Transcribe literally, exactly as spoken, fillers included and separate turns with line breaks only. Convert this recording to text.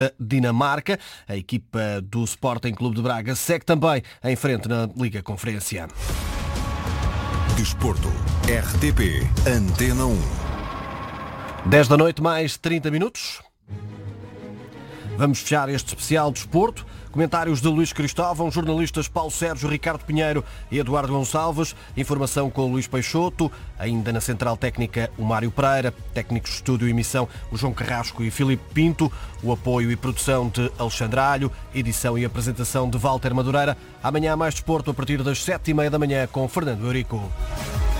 Dinamarca. A equipa do Sporting Clube de Braga segue também em frente na Liga Conferência.
Desporto, R T P, Antena um.
dez da noite, mais trinta minutos. Vamos fechar este especial desporto. Comentários de Luís Cristóvão, jornalistas Paulo Sérgio, Ricardo Pinheiro e Eduardo Gonçalves. Informação com Luís Peixoto. Ainda na Central Técnica, o Mário Pereira. Técnicos de estúdio e emissão, o João Carrasco e Filipe Pinto. O apoio e produção de Alexandre Alho. Edição e apresentação de Walter Madureira. Amanhã mais desporto a partir das sete e meia da manhã com Fernando Eurico.